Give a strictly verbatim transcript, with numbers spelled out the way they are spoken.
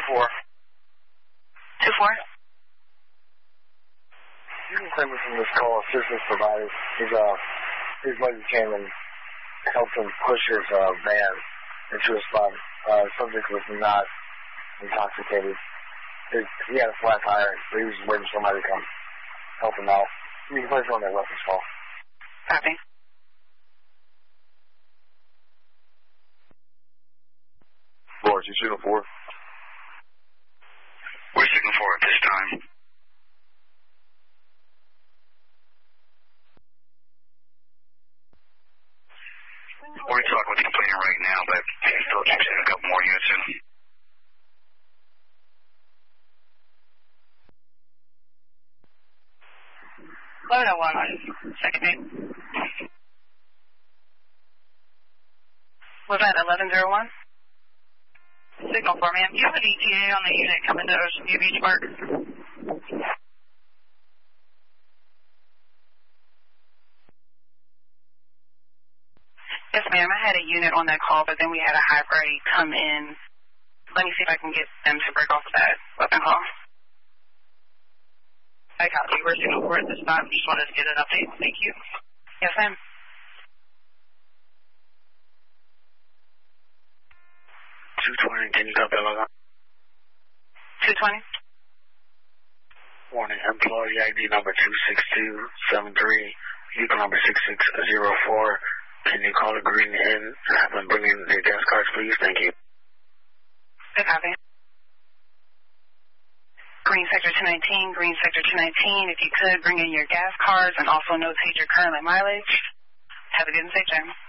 four. Two four? You can claim it from this call assistance provider. His, uh, his buddy came and helped him push his uh, van into a spot. Uh, the subject was not intoxicated. His, he had a flat tire, so he was waiting for somebody to come help him out. You can place it on that reference call. Copy. Lord, you signal four? We're signal four at this time. We're talking with the complainant right now, but still checking a couple more units in. eleven oh one on second name. Was that eleven oh one? Signal for ma'am. Do you have an E T A on the unit coming to Ocean View Beach Park? Yes, ma'am. I had a unit on that call, but then we had a high priority come in. Let me see if I can get them to break off of that weapon call. I copy. We're signal for it this time. Just wanted to get an update. Thank you. Yes, ma'am. two twenty, can you copy that? two twenty? Warning, employee I D number two six two seven three, vehicle number six six zero four. Can you call the Green Inn and have them bring in their gas cards, please? Thank you. I copy. Green Sector two nineteen, Green Sector two nineteen, if you could bring in your gas cards and also notate your current mileage. Have a good and safe journey.